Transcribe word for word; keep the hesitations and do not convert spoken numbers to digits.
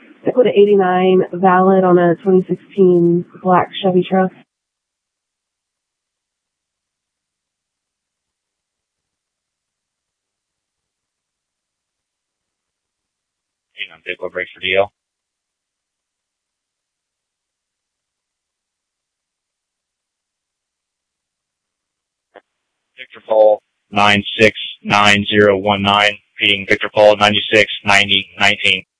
Dakota eighty-nine, valid on a twenty sixteen black Chevy truck. Hang on, vehicle break for D L. Victor Paul nine six nine zero one nine, repeating Victor Paul ninety-six ninety nineteen.